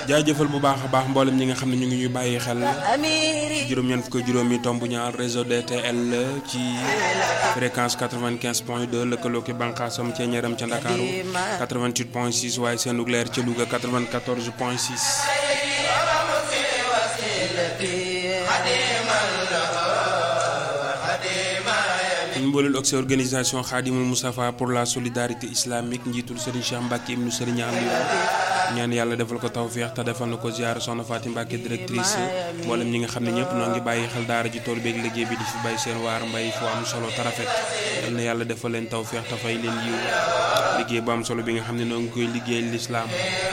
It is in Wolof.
jaajëfal bu baax a baax mboolem ñi nga xam ne ñu ngi ñuy bàyyi xel juróom-ñeent fukk juróomi tomb ñaar réseau DTL ci fréquence 95.2 lëkkaloo ki bànqaasam ca ñaram ca Ndakaaru 88.6 waaye seen leer ca Louga 94.6. mbooleel ak organisation Khadimul Moustapha pour la solidarité islamique njiitul Serigne Cheikh Mbacke ibnu Serigne Aliou ñaan yàlla defal ko tawfeex te defal na ko ziar soxna Fatim Mbacke directrice mboolem ñi nga xam ne ñëpp noo ngi bàyyi xel daara ji tool beeg liggéey bi di fi bay seen waar mbay fu am solo tarafet yal na yàlla defal leen tawfeex te fay leen yiw liggéey bu am solo bi nga xam ne noo ngi koy liggéey l'islam